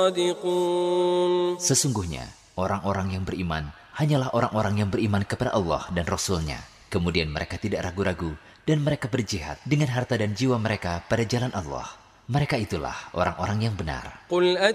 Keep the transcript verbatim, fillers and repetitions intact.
Sesungguhnya, orang-orang yang beriman hanyalah orang-orang yang beriman kepada Allah dan Rasul-Nya. Kemudian mereka tidak ragu-ragu dan mereka berjihad dengan harta dan jiwa mereka pada jalan Allah. Mereka itulah orang-orang yang benar.